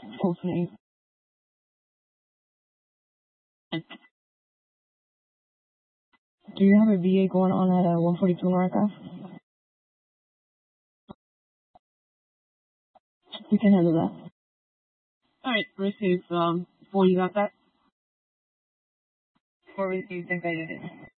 hopefully. Do you have a VA going on at 142 Marca? We can handle that. Alright, receive, 4, you got that? 4 received, activated.